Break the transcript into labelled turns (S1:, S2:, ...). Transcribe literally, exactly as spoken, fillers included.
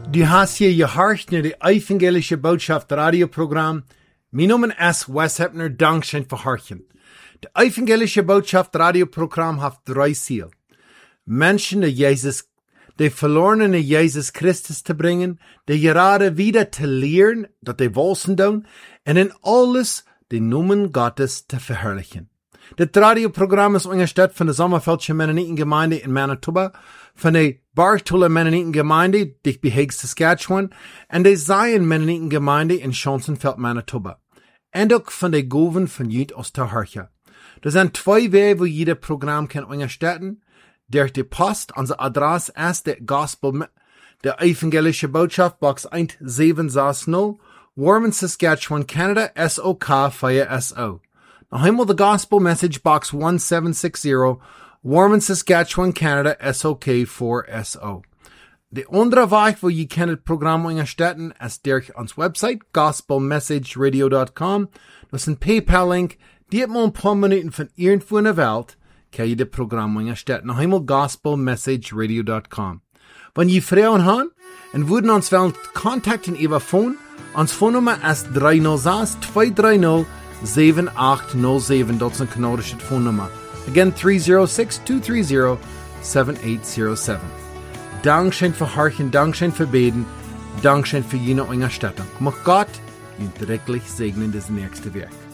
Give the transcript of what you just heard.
S1: Du hast hier gehorcht naar de evangelische Botschaft radioprogramm. Mijn naam is Wes Hepner, dankzij voor horchen. De evangelische Botschaft radioprogramm heeft drie zielen. Menschen naar Jezus, die verloren naar Jezus Christus te brengen, die gerade wieder te leren, dat die wollen doen, en in alles de Namen Gottes te verherrlichen. Dit radioprogramm is ondersteund van de Sommerfeldse Mennonitengemeinde in Manitoba, van de Bartola Mennonitengemeinde, dicht bij Hague, Saskatchewan, en de Zion Mennonitengemeinde in Schonsenfeld, Manitoba. En ook van de Goven van Zuid-Oosterhartje. Er zijn twee wegen waar je dit programma kan ondersteunen. Durch die Post, onze adres is de Gospel, de Evangelische Botschaft, box one seven six zero, Warman, Saskatchewan, Canada, S O K vier S O. Now, einmal the Gospel Message, box one seven six zero, Warman, Saskatchewan, Canada, S O K four S O. De andere Weg, wo je kan het programma ondersteunen, is durch ons website, gospel message radio dot com. Dat is een PayPal-link, die het maar een paar minuten van irgendwo in de wereld, kan je dit programma ondersteunen. Nog eenmaal gospel message radio dot com. Wanneer je vragen hebt, en willen ons willen contacten over phone, ons phonenummer is three oh six, two three oh, seven eight oh seven. Dat is een Kanadische phonenummer. Again, three oh six, two three oh, seven eight oh seven. Dankzij voor hartje, dankzij voor beden, dankzij voor jene ondersteuning. Mag Gott je drecklich segnen deze nächste Werk.